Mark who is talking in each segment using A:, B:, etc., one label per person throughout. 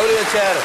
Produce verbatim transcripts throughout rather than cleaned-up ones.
A: Dobrý večer.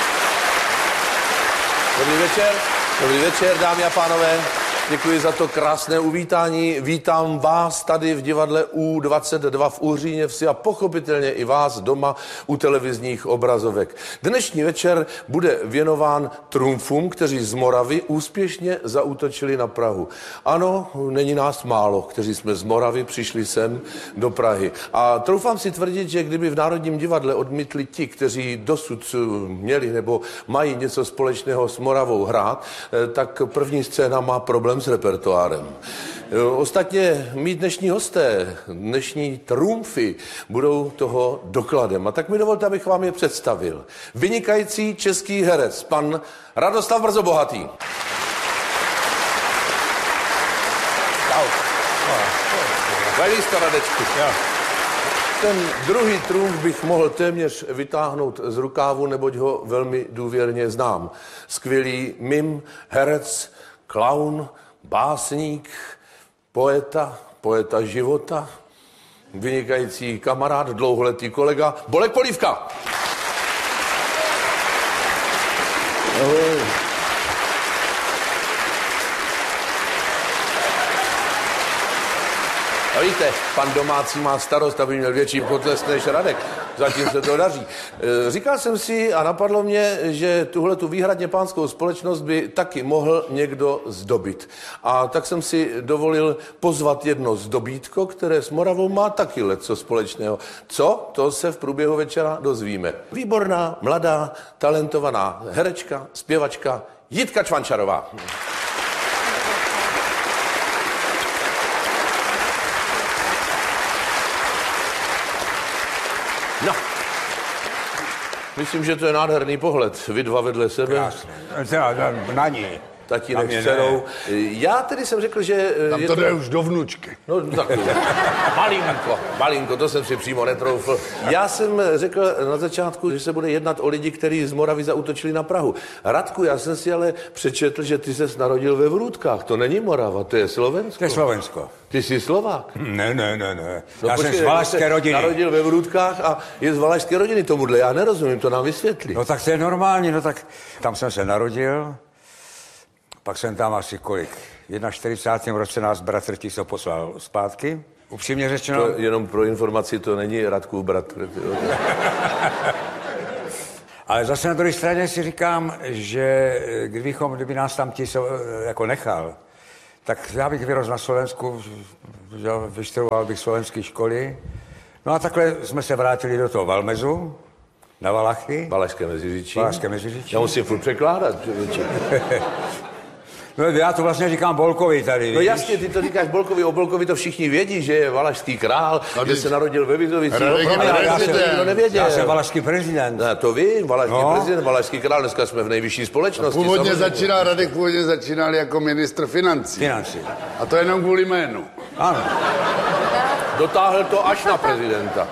A: Dobrý večer. Dobrý večer, dámy a pánové. Děkuji za to krásné uvítání. Vítám vás tady v divadle U dvacet dva v Uhříněvsi a pochopitelně i vás doma u televizních obrazovek. Dnešní večer bude věnován trumfům, kteří z Moravy úspěšně zaútočili na Prahu. Ano, není nás málo, kteří jsme z Moravy přišli sem do Prahy. A troufám si tvrdit, že kdyby v Národním divadle odmítli ti, kteří dosud měli nebo mají něco společného s Moravou hrát, tak první scéna má problém s repertoárem. Ostatně mý dnešní hosté, dnešní trumfy budou toho dokladem. A tak mi dovolte, abych vám je představil. Vynikající český herec, pan Radoslav Brzobohatý. Velíska, Radečku. Ten druhý trumf bych mohl téměř vytáhnout z rukávu, neboť ho velmi důvěrně znám. Skvělý mim, herec, klaun, básník, poeta, poeta života, vynikající kamarád, dlouholetý kolega, Bolek Polívka. Ahoj. A víte, pan domácí má starost, aby měl větší potlesk než Radek. Zatím se to daří. Říkal jsem si a napadlo mě, že tuhle tu výhradně pánskou společnost by taky mohl někdo zdobit. A tak jsem si dovolil pozvat jedno zdobítko, které s Moravou má taky leco společného. Co? To se v průběhu večera dozvíme. Výborná, mladá, talentovaná herečka, zpěvačka Jitka Čvančarová. No, myslím, že to je nádherný pohled. Vy dva vedle sebe.
B: Krásný. Na ní.
A: Tatínek s dcerou. Já tedy jsem řekl, že...
B: Tam to jde to... už do vnučky.
A: No, tak malinko, malinko, to jsem si přímo netroufl. Já jsem řekl na začátku, že se bude jednat o lidi, kteří z Moravy zaútočili na Prahu. Radku, já jsem si ale přečetl, že ty ses narodil ve Vrůtkách. To není Morava, to je Slovensko.
B: To je Slovensko.
A: Ty jsi Slovák?
B: Ne, ne, ne, ne.
A: No,
B: já
A: počkej,
B: jsem z valašské rodiny.
A: Narodil ve Vrůtkách a je z valašské rodiny tomuhle. Já nerozumím, to nám vysvětlí.
B: No tak to je normální, no tak tam jsem se narodil. Pak jsem tam asi kolik? V čtyřicátém prvním roce nás bratr Tiso poslal zpátky. Upřímně řečeno...
A: To jenom pro informaci, to není Radkův bratr.
B: Ale zase na druhé straně si říkám, že kdybychom, kdyby nás tam Tiso jako nechal, tak já bych vyrostl na Slovensku, vyštudoval bych slovenské školy. No a takhle jsme se vrátili do toho Valmezu, na Valachy.
A: Valašské Meziříčí.
B: Valašské Meziříčí.
A: Já musím furt překládat.
B: No já to vlastně říkám Bolkovi tady.
A: No jasně, ty to říkáš Bolkovi, o Bolkovi to všichni vědí, že je valašský král, no, že se narodil ve Vizovicích. No, já, já,
B: já jsem valašský prezident.
A: No, to ví, valašský no. prezident, valašský král, dneska jsme v nejvyšší společnosti.
C: No, původně začínal, Radek původně začínal jako ministr financí.
B: Financí.
C: A to jenom kvůli jménu.
B: Ano.
A: Dotáhl to až na prezidenta.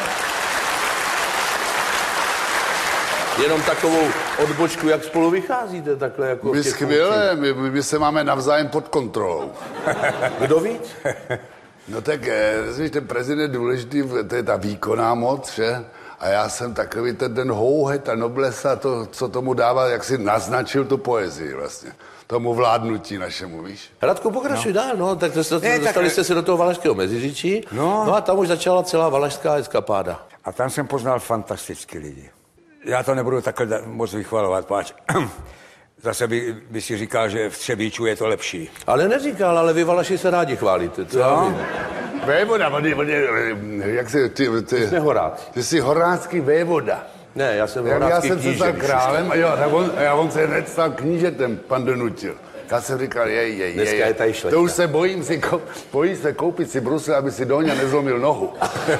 A: Jenom takovou odbočku, jak spolu vycházíte, takhle jako...
C: My skvěle, my, my se máme navzájem pod kontrolou.
A: Kdo víc?
C: No tak, víš, ten prezident je důležitý, to je ta výkonná moc, že? A já jsem takový ten, ten houhe, ta noblesa, to, co tomu dává, jak si naznačil tu poezii vlastně. Tomu vládnutí našemu, víš?
A: Radku, pokračuj no. dál, no, tak to, to, ne, dostali tak... jste se do toho Valašského Meziříčí, no. no a tam už začala celá valašská eskapáda.
B: A tam jsem poznal fantastický lidi. Já to nebudu takhle moc vychvalovat, páč. Zase by, by si říkal, že v Třebíču je to lepší.
A: Ale neříkal, ale vy Valaši se rádi chválíte. To
B: no.
C: Vévoda, vody, vody, jak se... Ty, ty,
A: ty jsi horáck.
C: Ty jsi horácký vévoda.
A: Ne, já jsem
C: já,
A: horácký
C: já jsem se stal králem a jo, a on, a on se hned stal knížetem, pan Donutil. Já jsem říkal, jej, jej, jej,
A: je tady
C: to už se bojím si, bojím se koupit si brusle, aby si Doňa nezlomil nohu.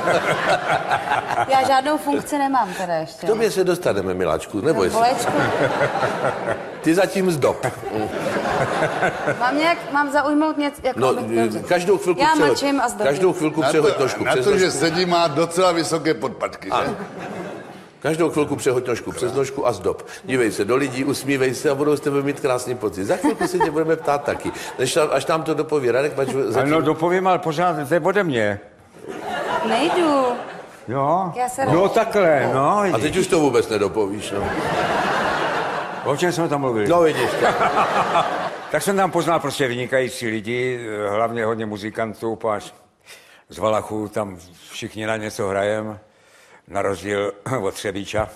D: Já žádnou funkci nemám teda ještě.
A: K tobě se dostaneme, miláčku, neboj se. Ty zatím zdob.
D: Mám nějak, mám zaujmout něco, jako
A: no,
D: bych
A: každou chvilku
D: já
A: přehoď,
D: mačím a zdobím.
A: Každou chvilku přehoď nožku.
C: Na to,
A: přes
C: že
A: nožku.
C: sedí, má docela vysoké podpatky, že?
A: Každou chvilku přehoď nožku přes nožku a zdob. Dívej se do lidí, usmívej se a budou s tebe mít krásný pocit. Za chvilku se tě budeme ptát taky. Než, až tam to dopoví Radek, pač zatím...
B: No dopovím, ale pořád, to je ode mě.
D: Nejdu.
B: Jo,
D: Já se
B: no takhle, no.
A: A teď už to vůbec nedopovíš, no.
B: O čem jsme tam mluvili?
A: No vidíš.
B: Tak jsem tam poznal prostě vynikající lidi, hlavně hodně muzikantů, páč z Valachů, tam všichni na něco hrajem, na rozdíl od Třebíča.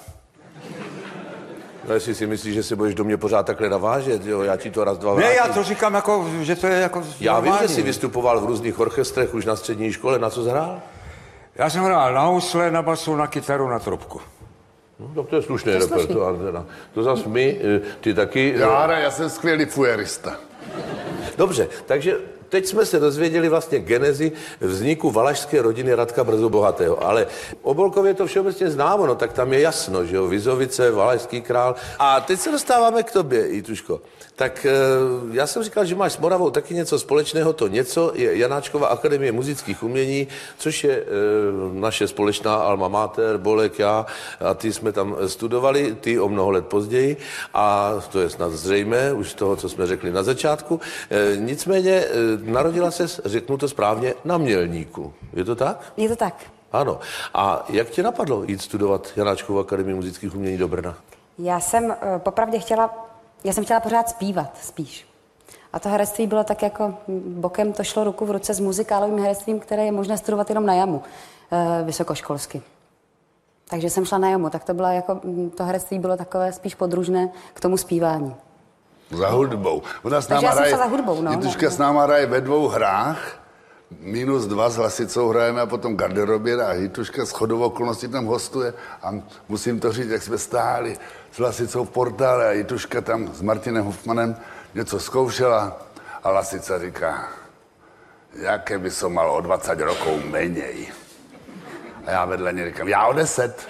A: No jestli si myslíš, že si budeš do mě pořád takhle navážet, jo, já ti to raz, dva vrátím.
B: Ne, já to říkám jako, že to je jako
A: Já
B: normální.
A: vím, že jsi vystupoval v různých orchestrech už na střední škole, na co jsi hrál?
B: Já jsem hrál na housle, na basu, na kytaru, na trubku.
A: No, tak to je slušný repertoár teda. To zas my, ty taky...
C: Já, já jsem skvělý fujerista.
A: Dobře, takže teď jsme se dozvěděli vlastně genezi vzniku valašské rodiny Radka Brzo Bohatého, ale o Bolkově to všeobecně známo, no tak tam je jasno, že jo, Vizovice, valašský král. A teď se dostáváme k tobě, Jituško. Tak já jsem říkal, že máš s Moravou taky něco společného, to něco je Janáčkova akademie muzických umění, což je e, naše společná alma mater, Bolek, já a ty jsme tam studovali, ty o mnoho let později a to je snad zřejmé, už z toho, co jsme řekli na začátku. E, nicméně e, narodila ses, řeknu to správně, na Mělníku. Je to tak?
D: Je to tak.
A: Ano. A jak tě napadlo jít studovat Janáčkovu akademii muzických umění do Brna?
D: Já jsem uh, popravdě chtěla, já jsem chtěla pořád zpívat, spíš. A to herectví bylo tak jako bokem, to šlo ruku v ruce s muzikálovým herectvím, které je možné studovat jenom na jamu, uh, vysokoškolsky. Takže jsem šla na jamu, tak to bylo jako, to herectví bylo takové spíš podružné k tomu zpívání.
C: Za hudbou. Ona s
D: Takže
C: náma
D: já jsem
C: hraje,
D: šla za hudbou, no.
C: Jituška s náma hraje ve dvou hrách, minus dva s Hlasicou hrajeme a potom garderobě a Jituška s chodou okolností tam hostuje a musím to říct, jak jsme stáli s Hlasicou v portále a Jituška tam s Martinem Hofmanem něco zkoušela a Hlasica říká, jaké by som mal o dvacet rokov menej. A já vedle ní říkám, já o deset.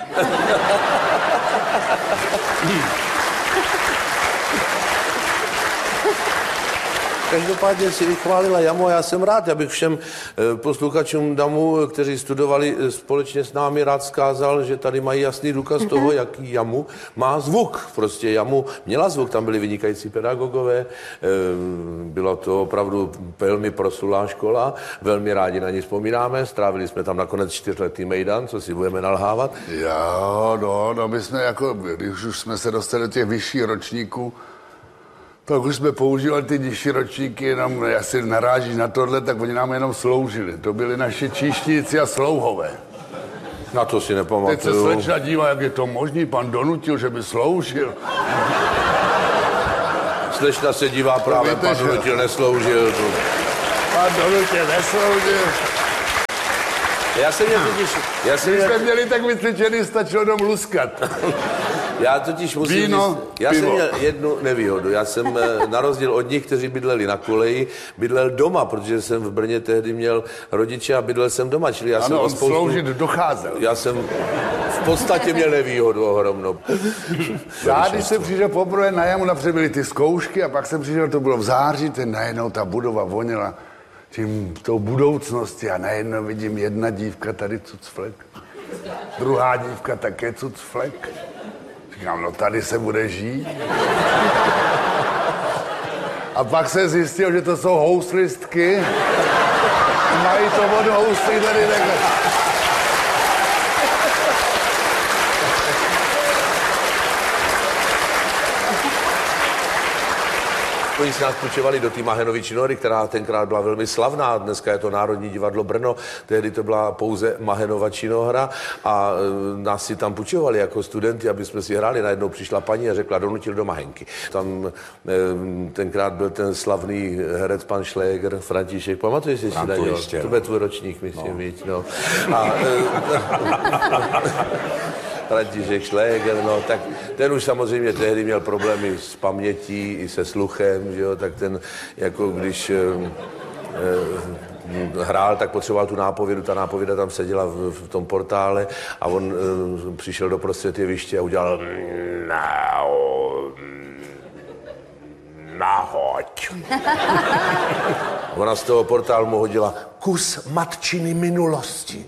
A: Každopádně si vychválila jamu a já jsem rád, já bych všem posluchačům damu, kteří studovali společně s námi, rád zkázal, že tady mají jasný důkaz toho, jaký jamu má zvuk. Prostě jamu měla zvuk, tam byli vynikající pedagogové, byla to opravdu velmi proslulá škola, velmi rádi na ní vzpomínáme, strávili jsme tam nakonec čtyřletý mejdan, co si budeme nalhávat.
C: Jo, no, no, my jsme jako, když už jsme se dostali do těch vyšších ročníků, tak už jsme používali ty nižší ročníky, jenom asi narážíš na tohle, tak oni nám jenom sloužili. To byli naši číšníci a slouhové.
A: Na to si nepamatuju.
C: Teď se slečna dívá, jak je to možný, pan donutil, že by sloužil.
A: Slečna se dívá právě, pan donutil nesloužil.
C: Pan donutil nesloužil.
A: Já jsem měl totiž... Já jsem
C: Když
A: měl...
C: jsme měli tak vycvičený, stačilo jenom luskat.
A: Já totiž musím
C: Víno,
A: říct, já
C: pivo.
A: jsem měl jednu nevýhodu. Já jsem na rozdíl od nich, kteří bydleli na koleji, bydlel doma, protože jsem v Brně tehdy měl rodiče a bydlel jsem doma. Čili já
C: ano,
A: jsem
C: on
A: spoustu...
C: sloužit docházel.
A: Já jsem v podstatě měl nevýhodu ohromnou.
C: Já, když jsem přišel poprvé na jamu, napřed byly ty zkoušky a pak jsem přišel, to bylo v září, ten najednou ta budova voněla tím tou budoucností a najednou vidím jedna dívka tady cucflek, druhá dívka také cucflek. Říkám, no tady se bude žít. A pak se zjistil, že to jsou houslistky. Mají to od houslí tady takhle.
A: Oni se nás půjčovali do té Mahenovy činohry, která tenkrát byla velmi slavná. Dneska je to Národní divadlo Brno, tehdy to byla pouze Mahenova činohra a e, nás si tam půjčovali jako studenti, aby jsme si hráli. Najednou přišla paní a řekla, donutil do Mahenky. Tam e, tenkrát byl ten slavný herec pan Šléger, František, pamatuješ si, si Daniel? To byl tvůj ročník, myslím, no. Víc, no. A, e, František Šléger, no, tak ten už samozřejmě tehdy měl problémy s pamětí i se sluchem, že jo, tak ten, jako když e, e, hrál, tak potřeboval tu nápovědu, ta nápověda tam seděla v, v tom portále a on e, přišel do prostřed jeviště a udělal nahoď. Ona z toho portálu mu hodila kus matčiny minulosti.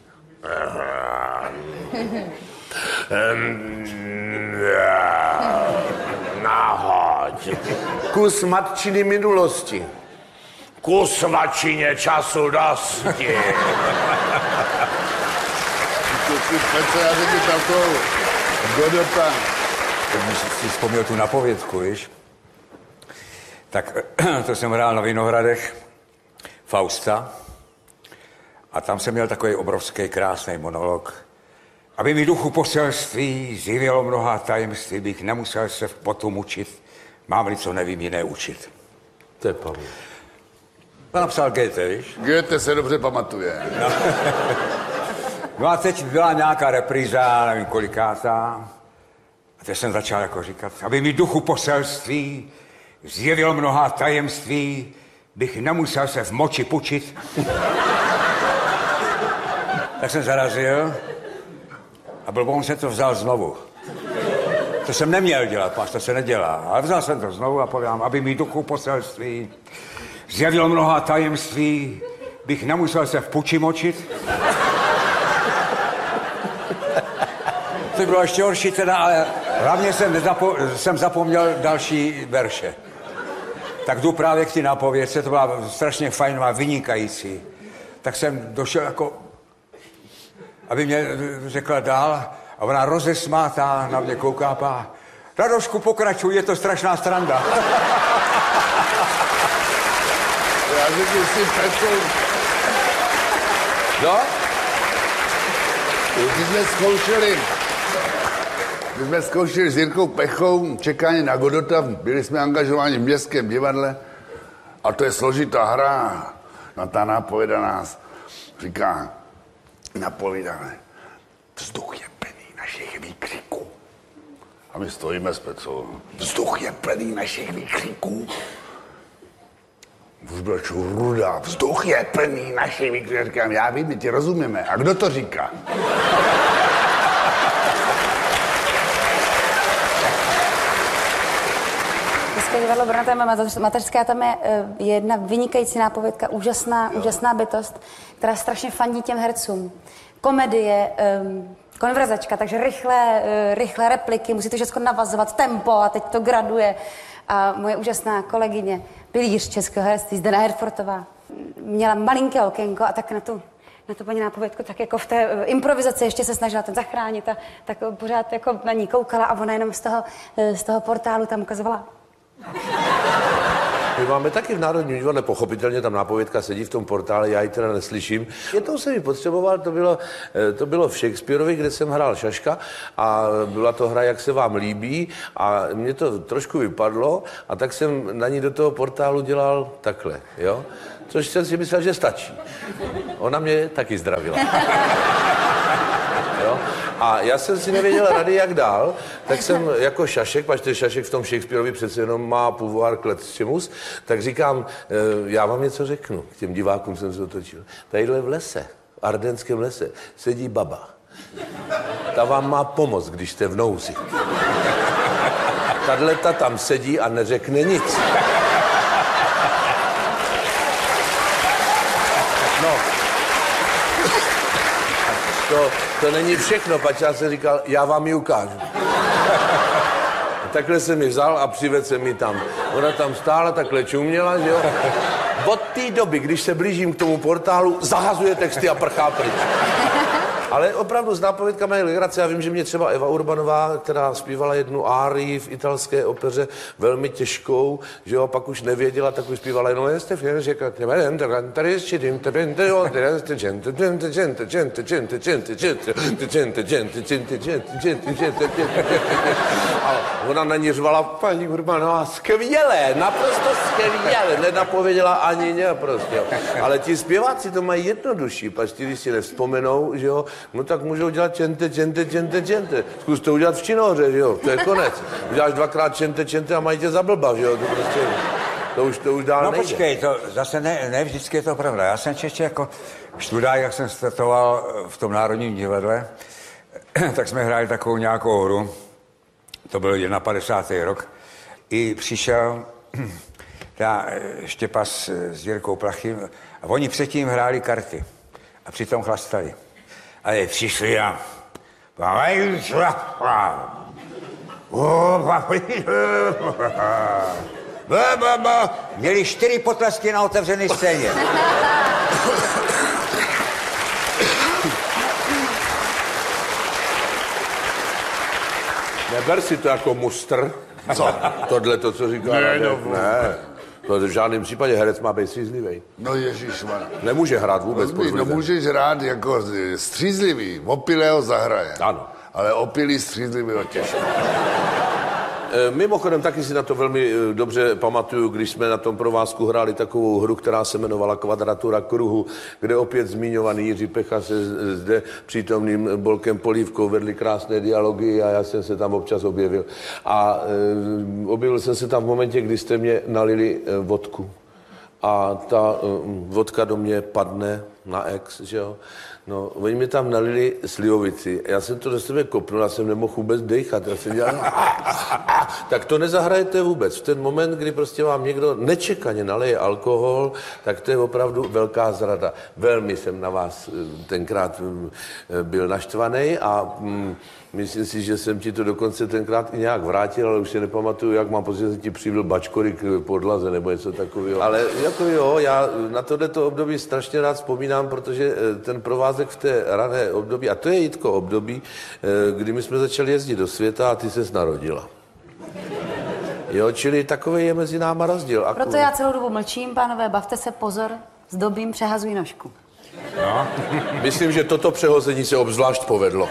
A: Nahoď. Kus matčiny minulosti. Kus matčině času dosti.
C: ty Petře, já řekl tam toho Godota.
B: Když si vzpomněl tu napovědku, víš, tak to jsem hrál na Vinohradech Fausta a tam jsem měl takový obrovský, krásný monolog. Aby mi duchu poselství zjevilo mnoha tajemství, bych nemusel se v potu mučit, mám-li co nevím jiné učit.
A: To je Pavel.
B: To napsal Goethe, víš?
C: Goethe se dobře pamatuje.
B: No. No a teď byla nějaká repríza, nevím kolikátá. A teď jsem začal jako říkat, aby mi duchu poselství zjevil mnoha tajemství, bych nemusel se v moči pučit. Tak jsem zarazil a blbou jsem to vzal znovu. To jsem neměl dělat, páš, to se nedělá. Ale vzal jsem to znovu a povídám, aby mi duchu poselství zjevil mnoha tajemství, bych nemusel se v puči močit. To bylo ještě horší teda, ale hlavně jsem, nezapo- jsem zapomněl další verše. Tak jdu právě k té nápovědce, to byla strašně fajnová, vynikající. Tak jsem došel jako, aby mě řekla dál, a ona rozesmátá na mě kouká a Radošku, pokračuj, je to strašná sranda.
C: Já řekl si Petře.
A: No?
C: My jsme zkoušeli, my jsme zkoušeli s Jirkou Pechou čekání na Godota, byli jsme angažováni v Městském divadle a to je složitá hra. No ta nápověda nás říká, napovídáme, vzduch je plný našich výkřiků. A my stojíme s Pecou, vzduch je plný našich výkřiků. Už byl ruda, vzduch je plný našich výkřiků. Říkám, já vím, my ti rozumíme. A kdo to říká?
D: Městské divadlo Brno, tam je mateřská, tam je jedna vynikající nápovědka, úžasná, úžasná bytost, která strašně fandí těm hercům. Komedie, um, konverzačka, takže rychlé, uh, rychlé repliky, musí to všechno navazovat, tempo a teď to graduje. A moje úžasná kolegyně, pilíř českého herectví, Zdena Herfortová, měla malinké okénko a tak na tu, na tu paní nápovědku, tak jako v té uh, improvizaci ještě se snažila ten zachránit a tak pořád jako na ní koukala a ona jenom z toho, uh, z toho portálu tam ukazovala.
A: My máme taky v Národním divadle, pochopitelně tam nápovědka sedí v tom portále, já ji teda neslyším. Jednou jsem ji potřeboval, to bylo, to bylo v Shakespeareovi, kde jsem hrál Šaška a byla to hra, jak se vám líbí a mě to trošku vypadlo a tak jsem na ní do toho portálu dělal takhle, jo? Což jsem si myslel, že stačí. Ona mě taky zdravila. Jo? A já jsem si nevěděl rady, jak dál, tak jsem jako Šašek, pač Šašek v tom Shakespeareovi přece jenom má pouvoir kletřimus, tak říkám, já vám něco řeknu, k těm divákům jsem se otočil. Tadyhle v lese, v Ardenském lese, sedí baba. Ta vám má pomoct, když jste v nouzi. Tadleta tam sedí a neřekne nic. No. To, to není všechno, pač já jsem říkal, já vám ji ukážu. A takhle jsem ji vzal a přivedl jsem ji tam. Ona tam stála, takhle čuměla, že jo. Od té doby, když se blížím k tomu portálu, zahazuje texty a prchá pryč. Ale opravdu s nápovědkami je legrace. Já vím, že mě třeba Eva Urbanová, která zpívala jednu árii v italské opeře, velmi těžkou, že jo, pak už nevěděla, tak už zpívala jenom jste v řekla, a ona na ní řvala, paní Urbanová, skvělé, naprosto skvělé, nenapověděla ani ne, prostě. Ale ti zpěváci to mají jednodušší, pač ti, když si nevzpomenou, že jo, no tak můžou dělat čente, čente, čente, čente. Zkus to udělat v činohře, že jo, to je konec. Uděláš dvakrát čente, čente a mají tě za blba, že jo, to prostě, to už, to už dál
B: no,
A: nejde.
B: No počkej, to zase ne, ne vždycky je to pravda. Já jsem ještě jako študák, jak jsem startoval v tom Národním divadle, tak jsme hráli takovou nějakou hru, to byl padesátý první rok, i přišel ta Štěpa s, s Jirkou Plachým a oni předtím hráli karty a přitom chlastali. A je přišli a... Měli čtyři potlesky na otevřené scéně.
A: Neber si to jako mustr.
C: Co?
A: Tohle to, co říká.
C: Ne, no,
A: ne. To v žádném případě herec má být střízlivý.
C: No ježišman.
A: Nemůže hrát vůbec pod
C: No můžeš hrát jako střízlivý, opilého zahraje.
A: Ano.
C: Ale opilý střízlivý ho těžko.
A: Mimochodem taky si na to velmi dobře pamatuju, když jsme na tom provázku hráli takovou hru, která se jmenovala Kvadratura kruhu, kde opět zmiňovaný Jiří Pecha se zde přítomným Bolkem Polívkou vedli krásné dialogy a já jsem se tam občas objevil. A e, objevil jsem se tam v momentě, kdy jste mě nalili e, vodku. A ta e, vodka do mě padne na ex, že jo. No, oni mi tam nalili slivovici. Já jsem to do sebe kopnul, já jsem nemohl vůbec dejchat. Já jsem dělal... Tak to nezahrajete vůbec. V ten moment, kdy prostě vám někdo nečekaně naleje alkohol, tak to je opravdu velká zrada. Velmi jsem na vás tenkrát byl naštvaný a mm, myslím si, že jsem ti to dokonce tenkrát i nějak vrátil, ale už si nepamatuju, jak mám pocit, že jsem ti přivil bačkory k podlaze nebo něco takového. Ale jako jo, já na tohleto období strašně rád vzpomínám, protože ten provázek v té rané období, a to je Jitko období, kdy my jsme začali jezdit do světa a ty ses narodila. Jo, čili takový je mezi náma rozdíl.
D: Proto já celou dobu mlčím, pánové, bavte se, pozor, zdobím, přehazuji nožku.
A: No. Myslím, že toto přehození se obzvlášť povedlo.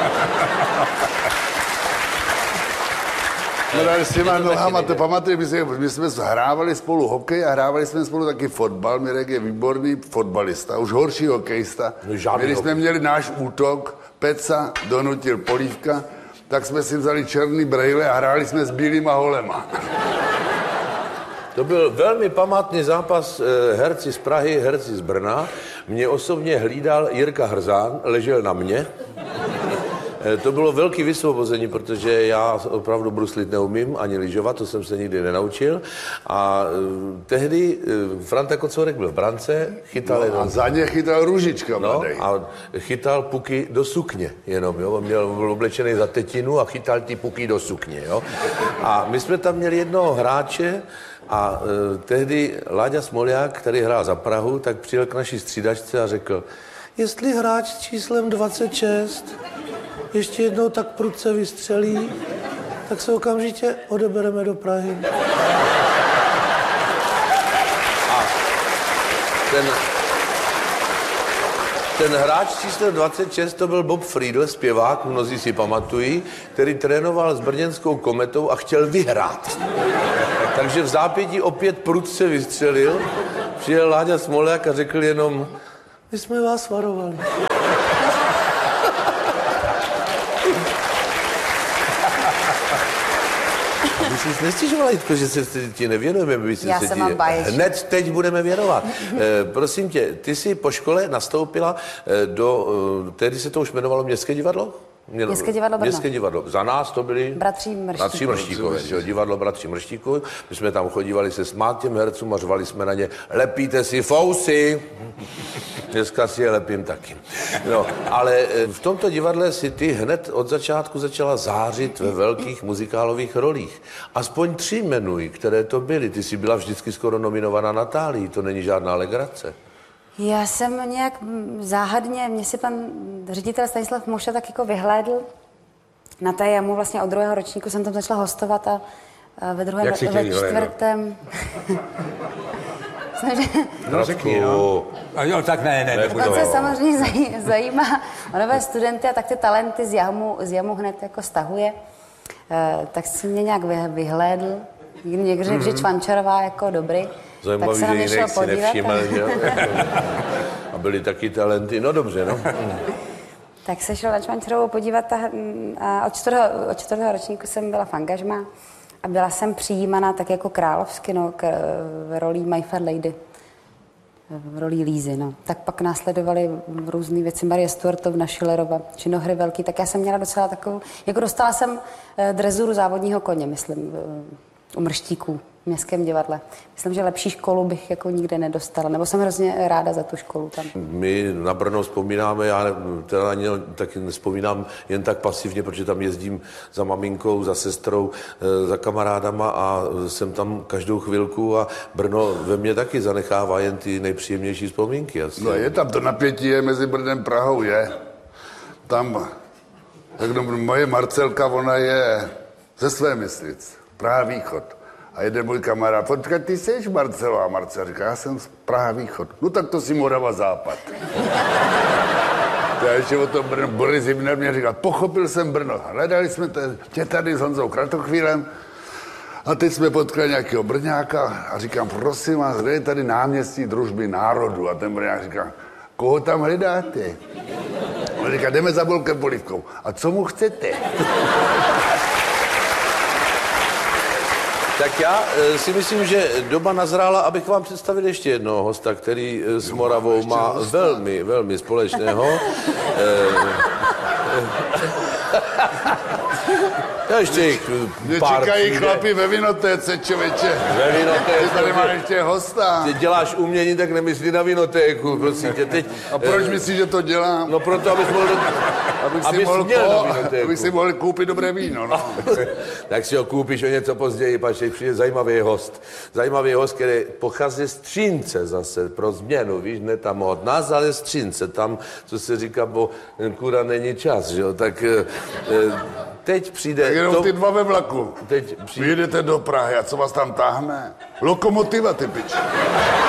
C: No ale s těma nohama, to pamatuju, my jsme, my jsme hrávali spolu hokej a hrávali jsme spolu taky fotbal. Mirek je výborný fotbalista, už horší hokejista.
A: No,
C: Když jsme měli náš útok, Peca donutil Polívka, tak jsme si vzali černý brejle a hráli jsme s bílýma holema.
A: To byl velmi památný zápas eh, herci z Prahy, herci z Brna. Mě osobně hlídal Jirka Hrzán, ležel na mě. Eh, to bylo velké vysvobození, protože já opravdu bruslit neumím, ani lyžovat, to jsem se nikdy nenaučil. A eh, tehdy eh, Franta Kocourek byl v brance, chytal
C: No,
A: jenom...
C: a za ně chytal Růžička,
A: No,
C: mladej.
A: a chytal puky do sukně jenom, jo. On měl byl oblečený za tetinu a chytal ty puky do sukně, jo. A my jsme tam měli jednoho hráče a e, tehdy Láďa Smolják, který hrál za Prahu, tak přijel k naší střídačce a řekl, jestli hráč s číslem dvacet šest ještě jednou tak prudce vystřelí, tak se okamžitě odebereme do Prahy. A ten... Ten hráč číslo dvacet šest to byl Bob Friedl, zpěvák, mnozí si pamatují, který trénoval s brněnskou Kometou a chtěl vyhrát. Takže v zápětí opět prudce vystřelil, přijel Láďa Smolják a řekl jenom, my jsme vás varovali. Vy jsi nestěžovala, Jitko, že se ti nevěnujeme, my
D: Já
A: se
D: se
A: ti
D: mám báječný.
A: hned teď budeme věnovat. e, prosím tě, ty jsi po škole nastoupila e, do, e, tehdy se to už jmenovalo Městské divadlo? Mělo,
D: Městské divadlo Brno.
A: Městské divadlo. Za nás to byli...
D: Bratří Mrštíkovi.
A: Bratří Mrštíkovi, že jo, divadlo Bratří Mrštíkovi. My jsme tam chodívali se smát těm hercům a řvali jsme na ně, lepíte si fousy. Dneska si je lepím taky. No, ale v tomto divadle si ty hned od začátku začala zářit ve velkých muzikálových rolích. Aspoň tři jmenuj, které to byly. Ty jsi byla vždycky skoro nominovaná Natálii, to není žádná legrace.
D: Já jsem nějak záhadně, mě si pan ředitel Stanislav Moša tak jako vyhlédl na té jamu, vlastně od druhého ročníku jsem tam začala hostovat a, a ve druhém,
B: Jak si
D: ve
B: tě
D: čtvrtém...
B: No řekni, no. A jo, tak ne, ne, nebudu.
D: To se samozřejmě zaj, zajímá o nové studenty a tak ty talenty z jamu, z jamu hned jako stahuje. E, tak si mě nějak vy, vyhlédl. Někdo řekl, mm-hmm. že Čvančarová jako dobrý.
A: Zajímavý,
D: tak se
A: že jinak si nevšiml, že jo? A byly taky talenty, no dobře, no.
D: Tak se šel na Čvančarovou podívat a, a od, čtvrtého, od čtvrtého ročníku jsem byla v angažmá a byla jsem přijímaná tak jako královsky, no, k, v rolí My Fair Lady. V roli Lízy, no. Tak pak následovaly různé věci, Marie Stuartovna, Schillerova, činohry velký, tak já jsem měla docela takovou, jako dostala jsem drezuru závodního koně, myslím, u Mrštíků v Městském divadle. Myslím, že lepší školu bych jako nikde nedostala, nebo jsem hrozně ráda za tu školu tam.
A: My na Brno vzpomínáme, já teda na ně taky nespomínám jen tak pasivně, protože tam jezdím za maminkou, za sestrou, za kamarádama a jsem tam každou chvilku a Brno ve mně taky zanechává jen ty nejpříjemnější vzpomínky. Asi.
C: No je tam, to napětí je mezi Brnem a Prahou, je. Tam, tak no, moje Marcelka, ona je ze své Myslic, Praha východ. A jeden můj kamarád, počkej, ty jsi Marcelo, a Marcel říká, já jsem z Praha východ. No tak to si Morava západ. Já ještě o tom Brno, Boris Zimner mě říkal, pochopil jsem Brno. Hledali jsme tě tady s Honzou Kratochvílem a teď jsme potkali nějakého Brňáka a říkám, prosím vás, kde je tady náměstí Družby národu? A ten Brňák říká, koho tam hledáte? On říká, jdeme za Bolkem Polívkou. A co mu chcete?
A: Tak já e, si myslím, že doba nazrála, abych vám představil ještě jednoho hosta, který e, s Moravou má hosta. velmi, velmi společného. e, Já ještě jich
C: Mě
A: pár
C: čekají
A: přijde.
C: chlapi ve vinotéce, člověče.
A: Ve vinotéce.
C: Ty tady máš ještě hosta.
A: Ty děláš umění, tak nemyslí na vinotéku, prosím tě. Teď,
C: A proč
A: eh,
C: myslíš, že to dělám?
A: No proto, abys mohl,
C: abych
A: abys
C: si mohl,
A: měl
C: po,
A: na vinotéku.
C: abych si mohl koupit dobré víno, no.
A: Tak si ho koupíš o něco později, pač přijde zajímavý host. Zajímavý host, který pochází z Třince zase, pro změnu, víš, ne tam od nás, ale z Třince, tam, co se říká, bo kura není čas, že jo, tak eh, teď přijde...
C: Tak jenom
A: to...
C: ty dva ve vlaku.
A: Teď přijde...
C: Vyjedete do Prahy a co vás tam táhne? Lokomotiva, ty piči.